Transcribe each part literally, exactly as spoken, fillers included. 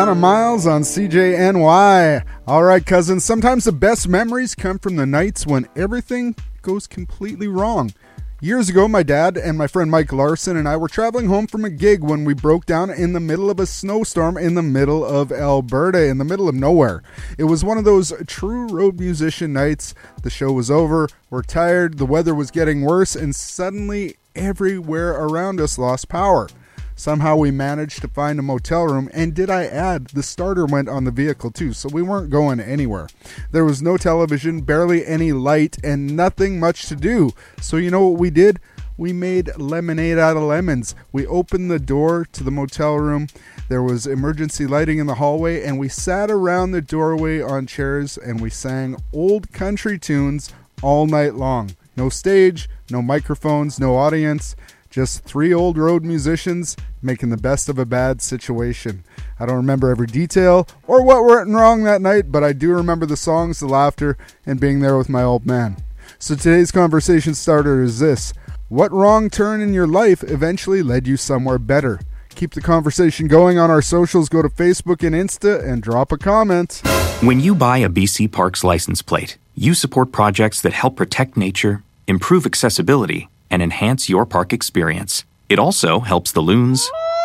Anna Miles on C J N Y. All right, cousins, sometimes the best memories come from the nights when everything goes completely wrong. Years ago, my dad and my friend Mike Larson and I were traveling home from a gig when we broke down in the middle of a snowstorm in the middle of Alberta, in the middle of nowhere. It was one of those true road musician nights. The show was over, we're tired, the weather was getting worse, and suddenly everywhere around us lost power. Somehow we managed to find a motel room, and did I add, the starter went on the vehicle too, so we weren't going anywhere. There was no television, barely any light, and nothing much to do. So you know what we did? We made lemonade out of lemons. We opened the door to the motel room. There was emergency lighting in the hallway, and we sat around the doorway on chairs, and we sang old country tunes all night long. No stage, no microphones, no audience. Just three old road musicians making the best of a bad situation. I don't remember every detail or what went wrong that night, but I do remember the songs, the laughter, and being there with my old man. So today's conversation starter is this. What wrong turn in your life eventually led you somewhere better? Keep the conversation going on our socials. Go to Facebook and Insta and drop a comment. When you buy a B C Parks license plate, you support projects that help protect nature, improve accessibility, and enhance your park experience. It also helps the loons,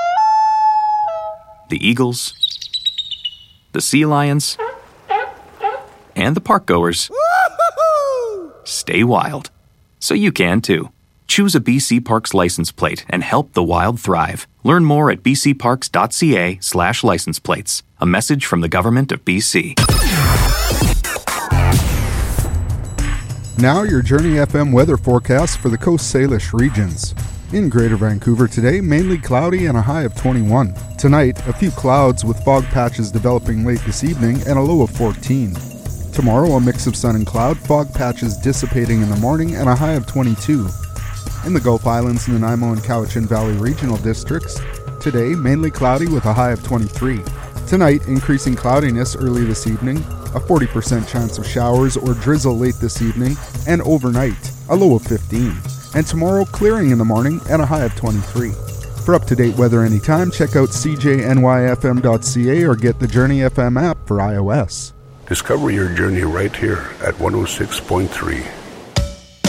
the eagles, the sea lions, and the park goers stay wild. So you can too. Choose a B C Parks license plate and help the wild thrive. Learn more at bcparks.ca slash license plates. A message from the government of B C. Now your Journey F M weather forecast for the Coast Salish regions. In Greater Vancouver today, mainly cloudy and a high of twenty-one. Tonight, a few clouds with fog patches developing late this evening and a low of fourteen. Tomorrow, a mix of sun and cloud, fog patches dissipating in the morning and a high of twenty-two. In the Gulf Islands, Nanaimo and Cowichan Valley regional districts, today, mainly cloudy with a high of twenty-three. Tonight, increasing cloudiness early this evening, a forty percent chance of showers or drizzle late this evening, and overnight, a low of fifteen. And tomorrow, clearing in the morning and a high of twenty-three. For up-to-date weather anytime, check out c j n y f m dot c a or get the Journey F M app for iOS. Discover your journey right here at one oh six point three.